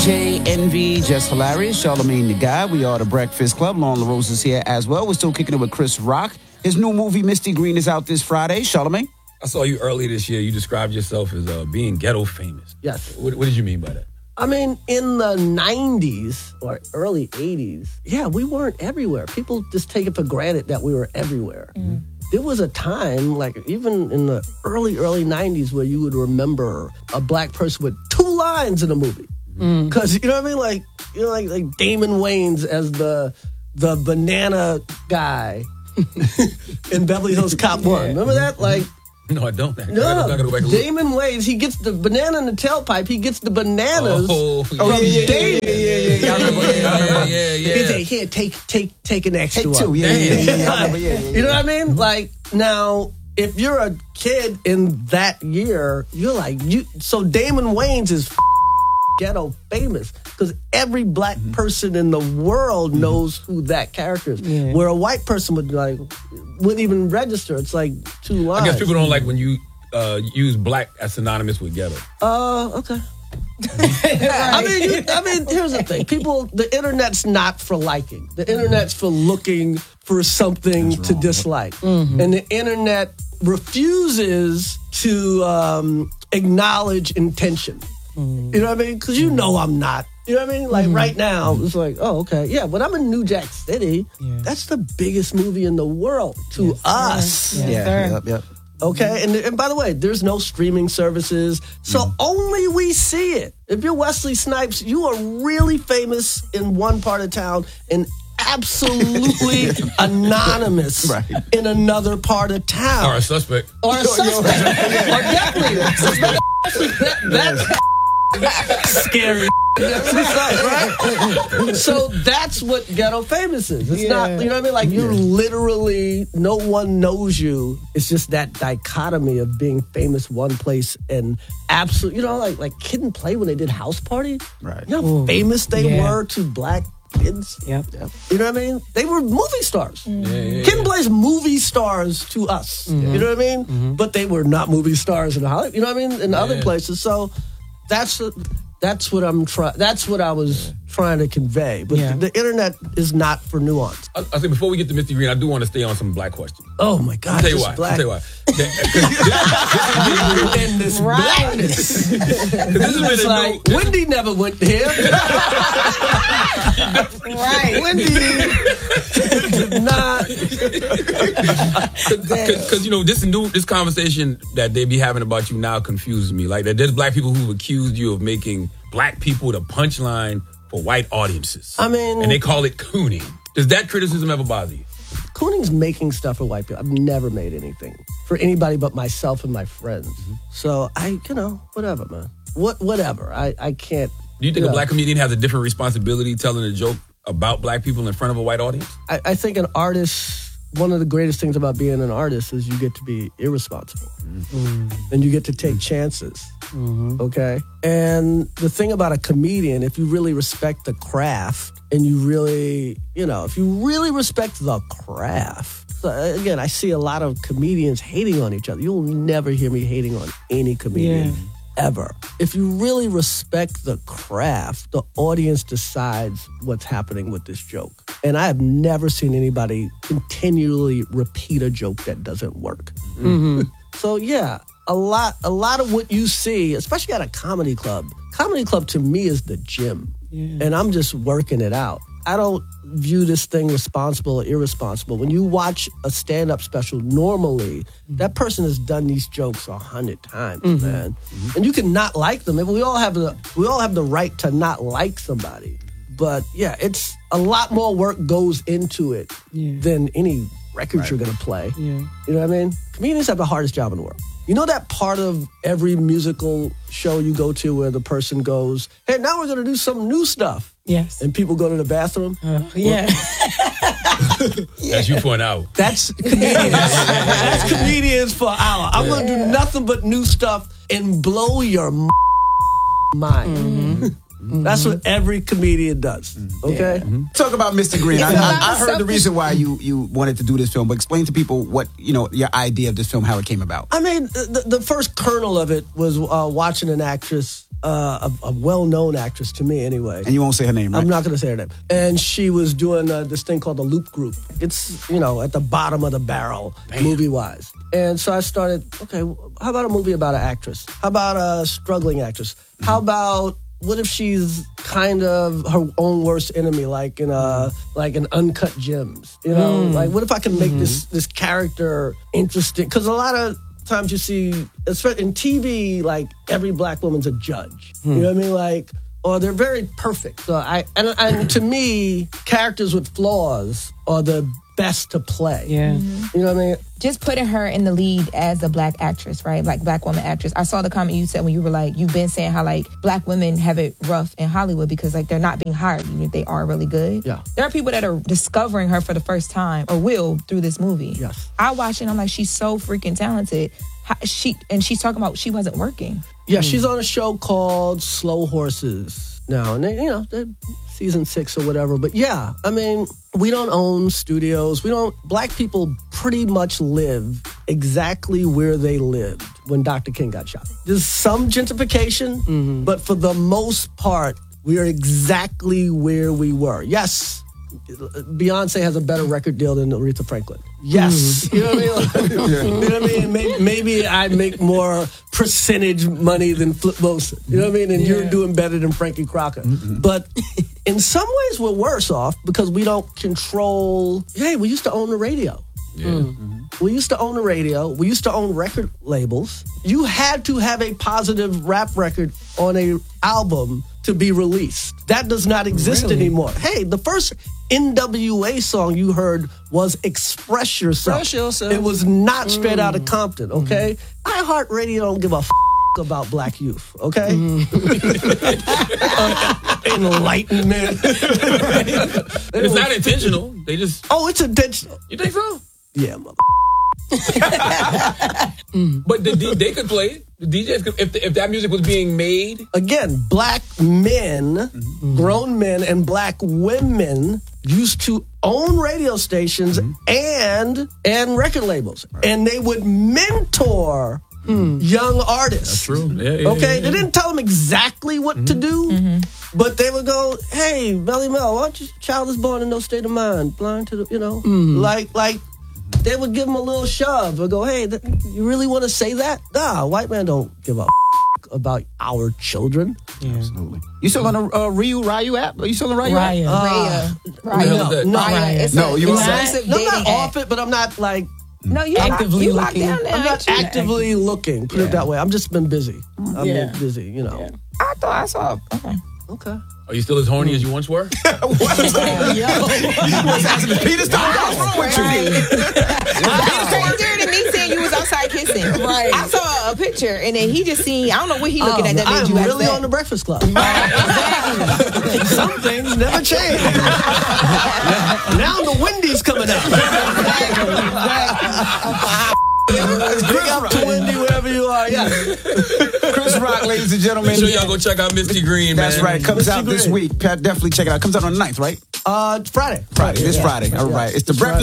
DJ Envy, Just Hilarious, Charlamagne the Guy. We are the Breakfast Club. Lauren LaRose is here as well. We're still kicking it with Chris Rock. His new movie, Misty Green, is out this Friday. Charlamagne? I saw you earlier this year. You described yourself as being ghetto famous. Yes. What did you mean by that? I mean, in the 90s or early 80s, yeah, we weren't everywhere. People just take it for granted that we were everywhere. Mm-hmm. There was a time, like even in the early 90s, where you would remember a black person with 2 lines in a movie. Because, you know what I mean? Like Damon Wayans as the banana guy in Beverly Hills Cop 1. Remember that? Like, no, I don't. I gotta go back and Damon Wayans, he gets the banana in the tailpipe. He gets the bananas from Damon. Yeah. He say, here, take an extra one. 2. Yeah. You know what I mean? Like, now, if you're a kid in that year, you're like, so Damon Wayans is ghetto famous because every black person in the world knows who that character is. Yeah. Where a white person wouldn't even register. It's like 2 lines. I guess people don't like when you use black as synonymous with ghetto. Okay. I mean, here's the thing. The internet's not for liking. The internet's for looking for something to dislike. Mm-hmm. And the internet refuses to acknowledge intention. You know what I mean? Because you know I'm not. You know what I mean? Like right now, it's like, oh, okay. Yeah, but I'm in New Jack City. Yeah. That's the biggest movie in the world to us. Yep. Okay? And by the way, there's no streaming services, so only we see it. If you're Wesley Snipes, you are really famous in one part of town and absolutely anonymous in another part of town. Or a suspect. Or definitely a suspect. That's scary. Right? So that's what ghetto famous is. It's not, you know what I mean? Like you're literally, no one knows you. It's just that dichotomy of being famous one place and absolute, you know, like Kid and Play when they did House Party. Right. You know how famous they were to black kids? Yep. You know what I mean? They were movie stars. Kid and Play's movie stars to us. You know what I mean? But they were not movie stars in Hollywood. You know what I mean? In other places. So that's what I'm trying. That's what I was trying to convey. But the internet is not for nuance. I think before we get to Misty Green, I do want to stay on some black questions. Oh my God! I'll tell you why. And this blackness. This like Wendy never went there. Right. Wendy did not. Because you know this conversation that they be having about you now confuses me. Like there's black people who've accused you of making black people the punchline for white audiences. I mean, and they call it cooning. Does that criticism ever bother you? Cooning's making stuff for white people. I've never made anything for anybody but myself and my friends. So whatever, man. Whatever. I can't. Do you think a black comedian has a different responsibility telling a joke about black people in front of a white audience? I think an artist, one of the greatest things about being an artist is you get to be irresponsible. And you get to take chances. Okay? And the thing about a comedian, if you really respect the craft and you really, if you really respect the craft. So again, I see a lot of comedians hating on each other. You'll never hear me hating on any comedian. Ever. If you really respect the craft, the audience decides what's happening with this joke. And I have never seen anybody continually repeat a joke that doesn't work. So yeah, a lot of what you see, especially at a comedy club to me is the gym. And I'm just working it out. I don't view this thing responsible or irresponsible. When you watch a stand-up special, normally that person has done these jokes 100 times, man. And you can not like them. We all have the right to not like somebody. But yeah, it's a lot more work goes into it than any record you're gonna play. You know what I mean? Comedians have the hardest job in the world. You know that part of every musical show you go to where the person goes, hey, now we're going to do some new stuff. Yes. And people go to the bathroom? That's you for an hour. That's comedians. That's comedians for an hour. I'm going to do nothing but new stuff and blow your mind. That's what every comedian does. Okay? Talk about Mr. Green. I heard the reason why you wanted to do this film, but explain to people what, your idea of this film, how it came about. I mean, the first kernel of it was watching an actress a well-known actress to me anyway. And you won't say her name, right? I'm not going to say her name. And she was doing this thing called the Loop Group. It's, at the bottom of the barrel, movie-wise. And so I started, okay, how about a movie about an actress? How about a struggling actress? How about, what if she's kind of her own worst enemy, like in Uncut Gems? Like, what if I can make this character interesting? Because a lot of times you see, especially in TV, like every black woman's a judge. You know what I mean? Like, or they're very perfect. So and to me, characters with flaws are the best to play. Yeah. You know what I mean? Just putting her in the lead as a black actress, right? Like black woman actress. I saw the comment you said when you were like, you've been saying how like black women have it rough in Hollywood because like they're not being hired even if they are really good. Yeah. There are people that are discovering her for the first time or will through this movie. Yes. I watch it and I'm like, she's so freaking talented. She's talking about she wasn't working. Yeah, she's on a show called Slow Horses now. And they're season 6 or whatever. But yeah, I mean, we don't own studios. Black people pretty much live exactly where they lived when Dr. King got shot. There's some gentrification, but for the most part, we are exactly where we were. Yes, Beyonce has a better record deal than Aretha Franklin. Yes. You know what I mean? You know what I mean? Maybe I make more percentage money than Flip Wilson. You know what I mean? And you're doing better than Frankie Crocker. But in some ways, we're worse off because we don't control. Hey, we used to own the radio. Yeah. We used to own the radio. We used to own record labels. You had to have a positive rap record on a album to be released. That does not exist anymore. Hey, the first NWA song you heard was Express Yourself. Express Yourself. It was not straight out of Compton, okay? iHeartRadio don't give a about black youth, okay? Enlightenment. It's not intentional. They just... Oh, it's intentional. You think so? Yeah, mother. But they could play it. The DJs could, if that music was being made. Again, black men, grown men, and black women used to own radio stations and record labels, and they would mentor young artists. That's true. Yeah, okay, yeah. They didn't tell them exactly what to do, but they would go, "Hey, Melly Mel, why don't you? Child is born in no state of mind, blind to the, like." They would give them a little shove or go, hey, you really want to say that? Nah, white man don't give a about our children. Yeah. Absolutely. You still on the Ryu app? Are you still on the Ryu app? Raya. No, It's No, you an won't say. exclusive I'm dating not app. off it, but I'm not like, No, you Actively locked looking. down there. I'm not ain't you? actively looking, put it that way. I've just been busy. I've been busy, Yeah. I thought I saw. Okay. Okay. Are you still as horny as you once were? Peter, stop. What's wrong with you? It's stranger than me saying you was outside kissing. Right. I saw a picture and then he just seen. I don't know what he looking at that made I'm you really upset. on the Breakfast Club. Some things never change. Now the Wendy's coming up. Big up to Wendy wherever you are. Yeah. Chris Rock, ladies and gentlemen. Make sure y'all go check out Misty Green, man. That's right. Comes Misty out this Green. week. Definitely check it out. Comes out on the 9th, right? Friday. This Friday. All right. It's the Breakfast